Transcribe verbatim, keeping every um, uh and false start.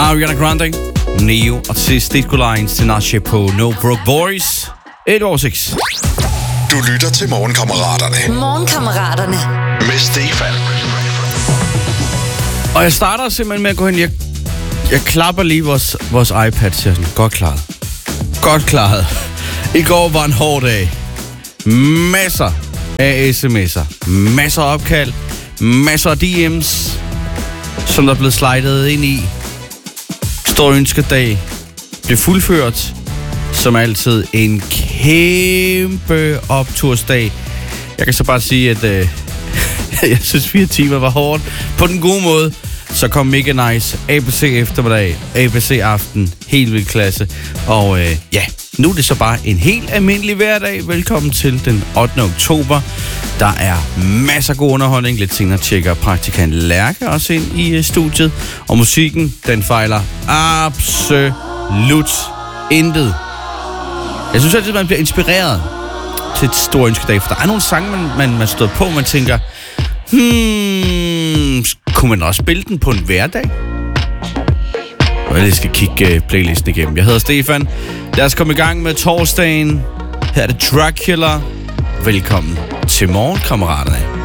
Ariana Grande, Neo og til Disco Lines til Nashe på No Broke Boys. et over seks. Du lytter til Morgenkammeraterne. Morgenkammeraterne. Med Stefan. Og jeg starter simpelthen med at gå hen. Jeg, jeg klapper lige vores, vores iPad, siger sådan, godt klaret. Godt klaret. I går var en hård dag. Masser af sms'er. Masser af opkald. Masser af D M's, som der er blevet slidet ind i. Stor ønskedag blev fuldført. Som altid en kæmpe optursdag. Jeg kan så bare sige, at øh, jeg synes fire timer var hårdt. På den gode måde. Så kom Mega Nice, A B C eftermiddag, A B C aften, helt vildt klasse. Og øh, ja, nu er det så bare en helt almindelig hverdag. Velkommen til den ottende oktober. Der er masser af god underholdning. Lidt senere tjekker praktikant Lærke også ind i øh, studiet. Og musikken, den fejler absolut intet. Jeg synes altid, man bliver inspireret til et stort ønskedag. For der er nogle sange, man, man, man støder på, man tænker, hmm, kunne man også spille den på en hverdag? Og jeg skal kigge uh, playlisten igennem. Jeg hedder Stefan. Lad os komme i gang med torsdagen. Her er det Dracula. Velkommen til Morgenkammeraterne.